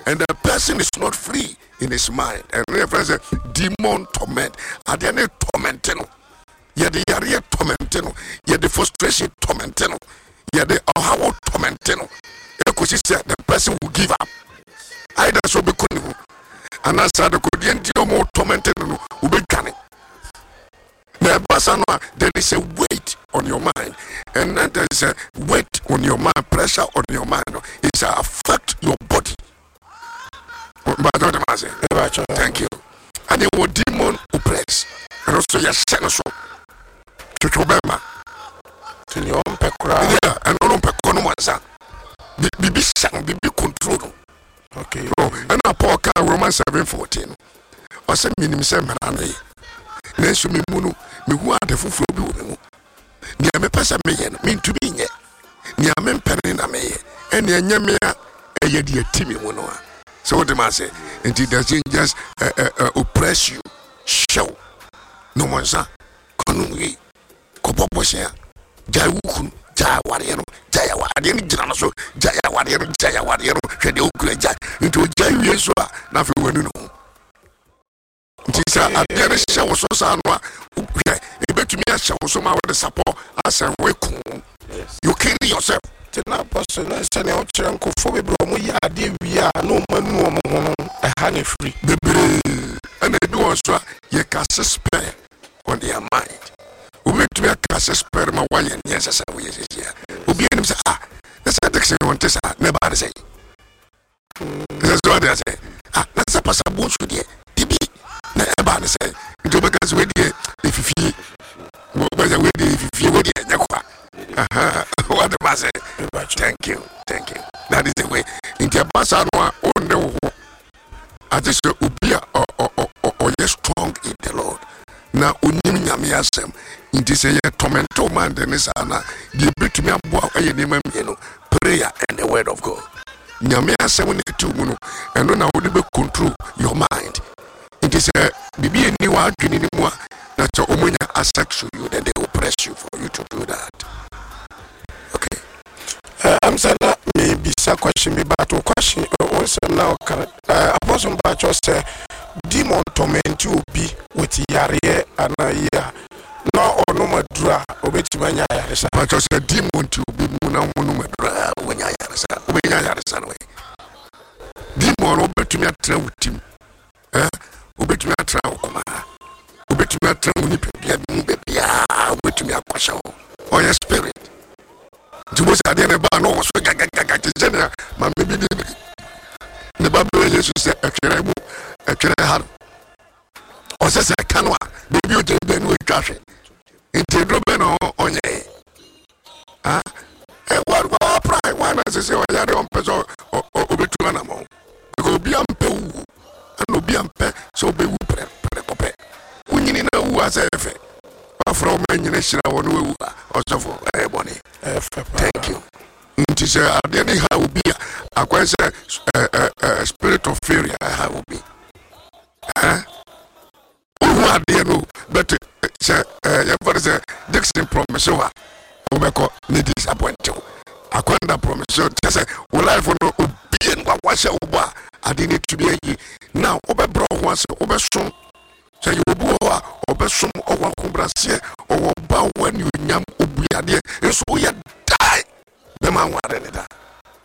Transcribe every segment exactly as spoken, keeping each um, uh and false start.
and the person is not free in his mind. And reference a demon torment. At the end, tormentino. Yeah, the area tormentino. Yeah, the frustration tormentino. Yeah, the how tormentino. Because the person will give up. Either so be cool. And as I could end more tormentino, will be canny. There is a weight on your mind, and then there is a weight on your mind, pressure on your mind. It's a affect your body. Thank you. And you will demon oppress, and also your sense to Tobema. Yeah, and no peconomanza. Be sang, be control. Okay. And a poor car, Romans seven fourteen. Or some minimum seminary. Nesu mi munu mi hu adefo fo bi wo mu ni ame pesa me ye no me ntumi nye ni ame mpere na me ye ene enya me a eye de atimi mu no a so what am say and it doesn't just uh, uh, uh, oppress you show no monza konungi ko bobo sia jai wukun jai ware no jai ware ni jira no so jai ware no jai ware no hwede okura jai into jai wie so a na fe wanu no Tisa adere show so sanwa e betumi a show so ma we support as a way you kill yourself tena person na sene o kire nkofo bebre o mu ya ade wi a no manu o mo ho e ha na free bebre and e do so ye ka spare on their mind o betumi a ka spare ma wa ye yes say we yes ya obi enim say ah let's take say on tesa never say that's what they say ah let's pass a bon so there na eba ne say nto because we dey ififie we we dey ififie we dey nyakwa aha what the man say thank you thank you that is the way into pasa no on the wo I just ubia or or yes strong in the Lord na onim nyame asem nti say ye tormento man den sana dey betumi aboa aye nema mieno prayer and the word of God nyame asem ne tu mu no eno na wo dey control your mind. It is a bibi ni wa adwini ni mu na to omunya accept you then they oppress you for you to do that. Okay. Uh, I'm saying that maybe some question me but to question also now can uh apostle Pacho say demon torment you be with yare and ya no ono madura obetima nya yare sa Pacho say demon to be mu na ono madura onya yare sa obenya yare sa no demon obetumi atra wutim eh ubetumi atra okoma ubetumi atra ni bebia bebia ubetumi akwasha o your spirit jumose ade ne ba no so gaga gaga tjena ma bebi de ne ba be Jesus se atwere mu atwere har o se se kanwa bebi o je be no atwahwe intedro be no onye ah e wa wa pray wa na se se o ya de on peso obetumi na mo because obi ampe wu and obi ampe so be wu pre pre kope unyini na wu asefe from many shira won we osofo e boni thank you nti say adeni ha obi akwa say spirit of fear ha obi eh who ade no but say ya for say Dixon promise wa obeko ni disappoint akwa na promise say wo life no obi en kwa kwa say oba adeni to be now obebro ho say obeso say you obu o obesom owa kombrase owo ba when you nyam obuade so ya die be man ware ne da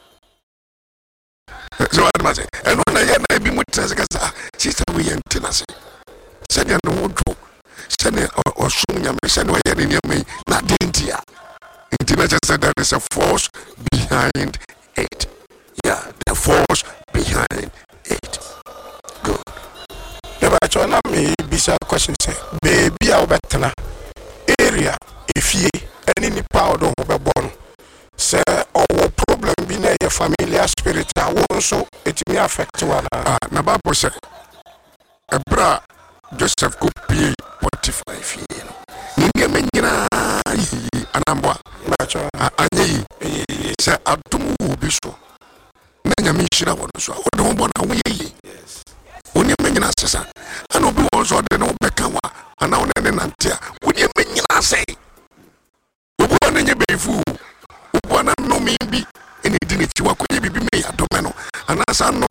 so what must and when I na bi mu tsaka kasa sister we yentinase say na no do say na osum nyam say na ya ne nyam na dentia intimate said there is a force behind it. Yeah, the force behind it. Good. Never na me bisa question say baby a obetena area if ye any power don obeborn say our problem be na your familiar spirit and so it may affect one. Ah na Bible say ebra Joseph go pay Potiphar fie no ni me nyina anambwa macho anyi say adum wo bi so na nyame hira wono so o de won na wo ye yes oni me nyina sesa ana obi won so de no beka wa ana won ne nantia oni me nyina sei obi won nye befu obi won no me bi eni di ne ti wa ko ye bibi me ya do me no ana sa no